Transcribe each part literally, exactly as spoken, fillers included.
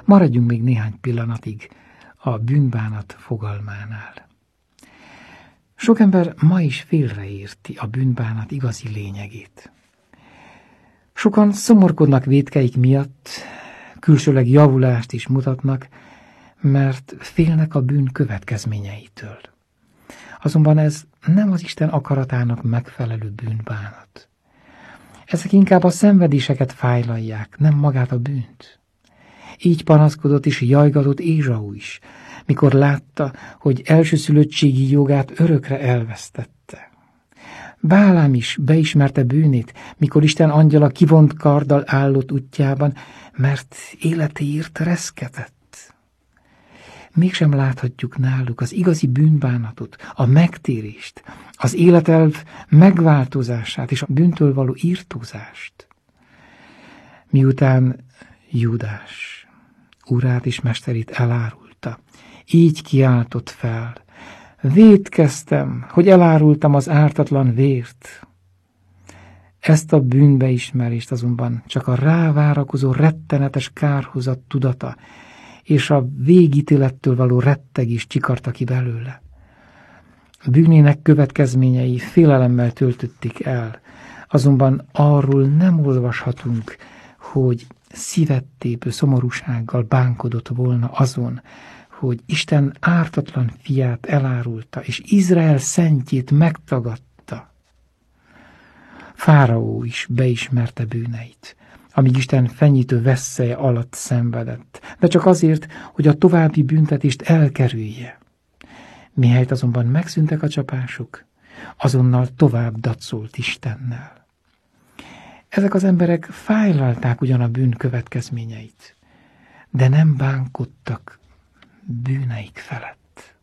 Maradjunk még néhány pillanatig a bűnbánat fogalmánál. Sok ember ma is félreérti a bűnbánat igazi lényegét. Sokan szomorkodnak vétkeik miatt, külsőleg javulást is mutatnak, mert félnek a bűn következményeitől. Azonban ez nem az Isten akaratának megfelelő bűnbánat. Ezek inkább a szenvedéseket fájlalják, nem magát a bűnt. Így panaszkodott és jajgatott Ézsau is, mikor látta, hogy elsőszülöttségi jogát örökre elvesztette. Bálám is beismerte bűnét, mikor Isten angyala kivont karddal állott útjában, mert életéért reszketett. Mégsem láthatjuk náluk az igazi bűnbánatot, a megtérést, az életelv megváltozását és a bűntől való írtózást. Miután Júdás urát és mesterét elárulta, így kiáltott fel: vétkeztem, hogy elárultam az ártatlan vért. Ezt a bűnbeismerést azonban csak a rávárakozó rettenetes kárhozat tudata és a végítélettől való rettegés csikarta ki belőle. A bűnének következményei félelemmel töltötték el, azonban arról nem olvashatunk, hogy szívettépő szomorúsággal bánkodott volna azon, hogy Isten ártatlan fiát elárulta, és Izrael szentjét megtagadta. Fáraó is beismerte bűneit, amíg Isten fenyítő vesszeje alatt szenvedett, de csak azért, hogy a további büntetést elkerülje. Mihelyt azonban megszűntek a csapások, azonnal tovább dacolt Istennel. Ezek az emberek fájlalták ugyan a bűn következményeit, de nem bánkodtak bűneik felett.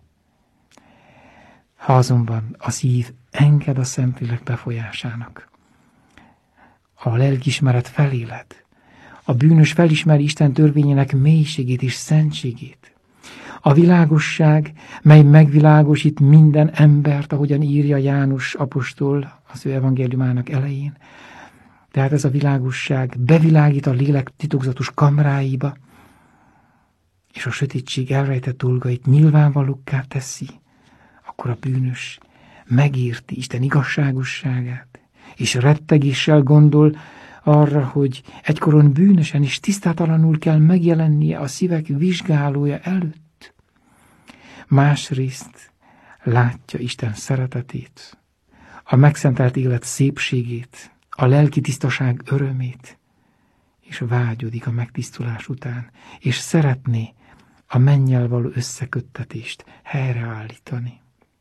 Ha azonban a szív enged a Szentlélek befolyásának, a lelkiismeret feléled, a bűnös felismeri Isten törvényének mélységét és szentségét. A világosság, mely megvilágosít minden embert, ahogyan írja János apostol az ő evangéliumának elején. Tehát ez a világosság bevilágít a lélek titokzatos kamráiba, és a sötétség elrejtett dolgait nyilvánvalókká teszi, akkor a bűnös megérti Isten igazságosságát, és rettegéssel gondol arra, hogy egykoron bűnösen és tisztátalanul kell megjelennie a szívek vizsgálója előtt. Másrészt látja Isten szeretetét, a megszentelt élet szépségét, a lelki tisztaság örömét, és vágyodik a megtisztulás után, és szeretné a mennyel való összeköttetést helyreállítani.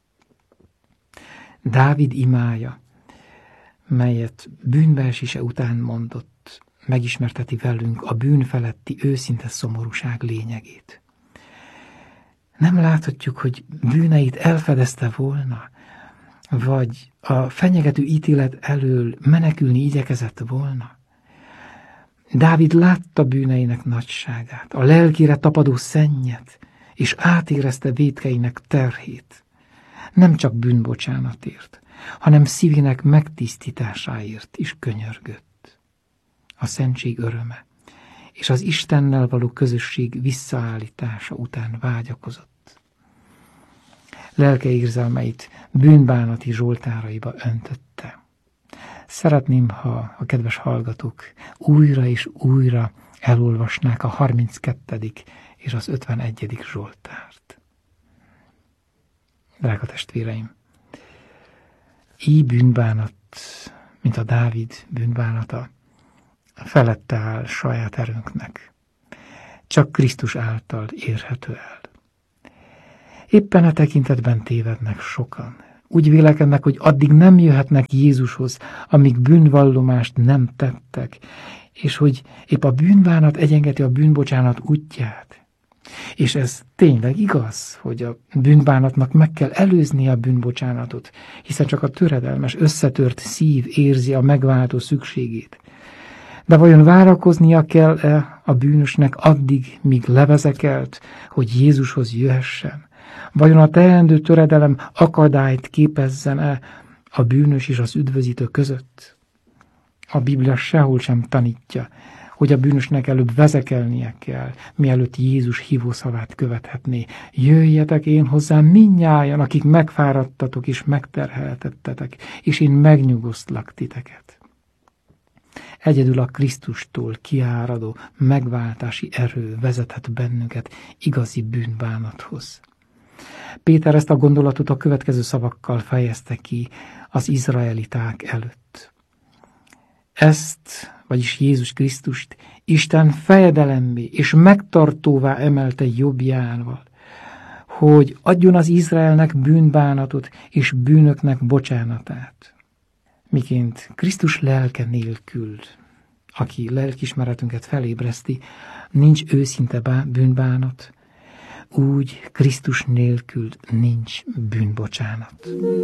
Dávid imája, melyet bűnbeesése után mondott, megismerteti velünk a bűn feletti őszinte szomorúság lényegét. Nem láthatjuk, hogy bűneit elfedezte volna, vagy a fenyegető ítélet elől menekülni igyekezett volna. Dávid látta bűneinek nagyságát, a lelkére tapadó szennyet, és átérezte vétkeinek terhét. Nem csak bűnbocsánatért, hanem szívének megtisztításáért is könyörgött. A szentség öröme és az Istennel való közösség visszaállítása után vágyakozott. Lelke érzelmeit bűnbánati zsoltáraiba öntötte. Szeretném, ha a kedves hallgatók újra és újra elolvasnák a harminckettedik és az ötvenegyedik zsoltárt. Drága testvéreim, így bűnbánat, mint a Dávid bűnbánata, felette áll saját erőnknek. Csak Krisztus által érhető el. Éppen a tekintetben tévednek sokan. Úgy vélekednek, hogy addig nem jöhetnek Jézushoz, amíg bűnvallomást nem tettek, és hogy épp a bűnbánat egyengeti a bűnbocsánat útját. És ez tényleg igaz, hogy a bűnbánatnak meg kell előzni a bűnbocsánatot, hiszen csak a töredelmes, összetört szív érzi a megváltó szükségét. De vajon várakoznia kell-e a bűnösnek addig, míg levezekelt, hogy Jézushoz jöhessen? Vajon a teendő töredelem akadályt képezzen-e a bűnös és az üdvözítő között? A Biblia sehol sem tanítja, hogy a bűnösnek előbb vezekelnie kell, mielőtt Jézus hívószavát követhetné. Jöjjetek én hozzám mindnyájan, akik megfáradtatok és megterheltettetek, és én megnyugosztlak titeket. Egyedül a Krisztustól kiáradó megváltási erő vezethet bennünket igazi bűnbánathoz. Péter ezt a gondolatot a következő szavakkal fejezte ki az izraeliták előtt. Ezt, vagyis Jézus Krisztust, Isten fejedelemmé és megtartóvá emelte jobbjával, hogy adjon az Izraelnek bűnbánatot és bűnöknek bocsánatát. Miként Krisztus lelke nélkül, aki lelkiismeretünket felébreszti, nincs őszinte bűnbánat, úgy Krisztus nélkül nincs bűnbocsánat.